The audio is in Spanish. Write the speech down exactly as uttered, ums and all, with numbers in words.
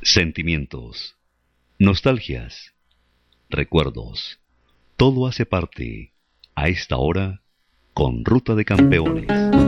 Sentimientos, nostalgias, recuerdos, todo hace parte, a esta hora, con Ruta de Campeones.